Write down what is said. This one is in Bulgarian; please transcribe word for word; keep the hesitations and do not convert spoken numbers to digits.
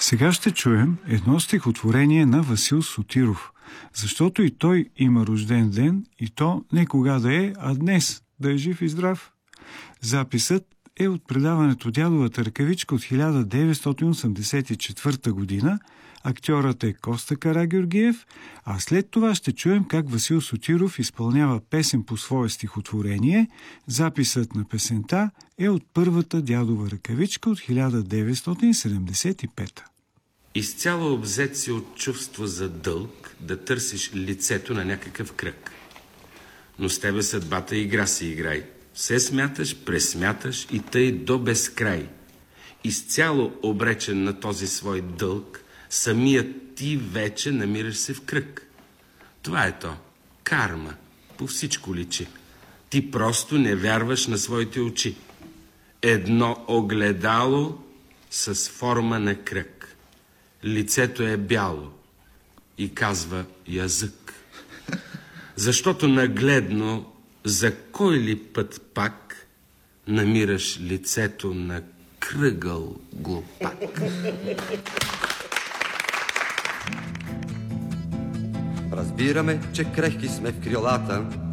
Сега ще чуем едно стихотворение на Васил Сотиров, защото и той има рожден ден, и то не кога да е, а днес, да е жив и здрав. Записът е от предаването Дядовата ръкавичка от хиляда деветстотин осемдесет и четвърта година. Актьорът е Коста Карагеоргиев, а след това ще чуем как Васил Сотиров изпълнява песен по свое стихотворение. Записът на песента е от първата Дядова ръкавичка от хиляда деветстотин седемдесет и пета. Изцяло обзет си от чувство за дълг да търсиш лицето на някакъв кръг. Но с тебе съдбата игра си играй. Все смяташ, пресмяташ и тъй до безкрай. Изцяло обречен на този свой дълг, самият ти вече намираш се в кръг. Това е то. Карма. По всичко личи. Ти просто не вярваш на своите очи. Едно огледало с форма на кръг. Лицето е бяло и казва язък. Защото нагледно за кой ли път пак намираш лицето на кръгъл глупак. Разбираме, че крехки сме в крилата,